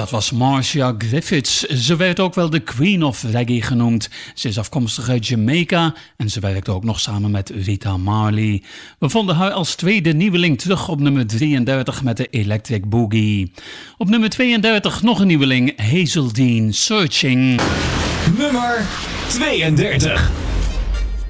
Dat was Marcia Griffiths. Ze werd ook wel de Queen of Reggae genoemd. Ze is afkomstig uit Jamaica en ze werkte ook nog samen met Rita Marley. We vonden haar als tweede nieuweling terug op nummer 33 met de Electric Boogie. Op nummer 32 nog een nieuweling, Hazel Dean, Searching. Nummer 32.